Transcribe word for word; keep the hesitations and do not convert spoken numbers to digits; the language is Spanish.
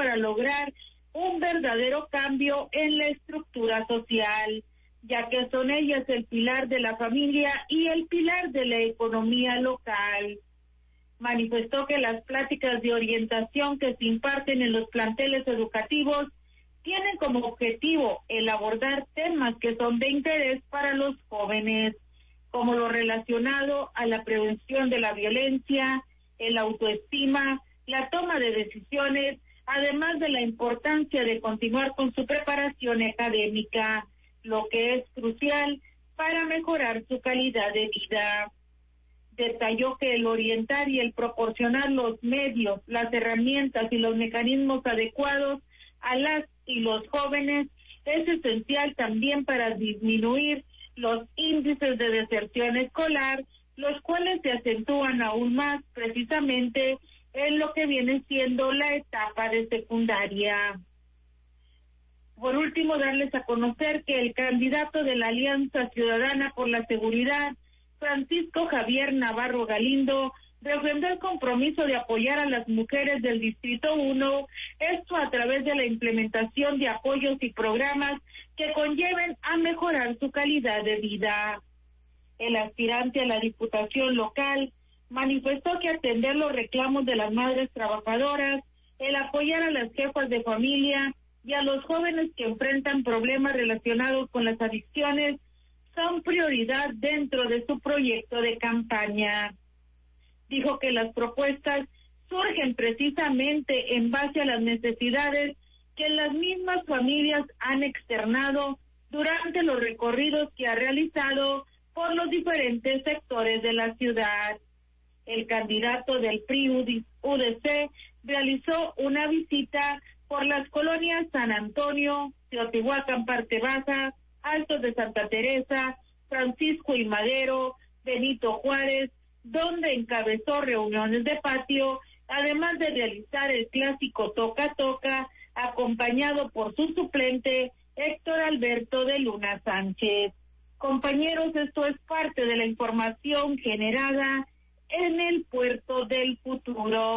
para lograr un verdadero cambio en la estructura social, ya que son ellas el pilar de la familia y el pilar de la economía local. Manifestó que las pláticas de orientación que se imparten en los planteles educativos tienen como objetivo el abordar temas que son de interés para los jóvenes, como lo relacionado a la prevención de la violencia, el autoestima, la toma de decisiones, además de la importancia de continuar con su preparación académica, lo que es crucial para mejorar su calidad de vida. Detalló que el orientar y el proporcionar los medios, las herramientas y los mecanismos adecuados a las y los jóvenes es esencial también para disminuir los índices de deserción escolar, los cuales se acentúan aún más precisamente en lo que viene siendo la etapa de secundaria. Por último, darles a conocer que el candidato de la Alianza Ciudadana por la Seguridad, Francisco Javier Navarro Galindo, refrendó el compromiso de apoyar a las mujeres del Distrito uno, esto a través de la implementación de apoyos y programas que conlleven a mejorar su calidad de vida. El aspirante a la Diputación local manifestó que atender los reclamos de las madres trabajadoras, el apoyar a las jefas de familia y a los jóvenes que enfrentan problemas relacionados con las adicciones son prioridad dentro de su proyecto de campaña. Dijo que las propuestas surgen precisamente en base a las necesidades que las mismas familias han externado durante los recorridos que ha realizado por los diferentes sectores de la ciudad. El candidato del P R I U D C realizó una visita por las colonias San Antonio, Teotihuacán Parte Baja, Altos de Santa Teresa, Francisco y Madero, Benito Juárez, donde encabezó reuniones de patio, además de realizar el clásico toca-toca, acompañado por su suplente Héctor Alberto de Luna Sánchez. Compañeros, esto es parte de la información generada en el Puerto del Futuro.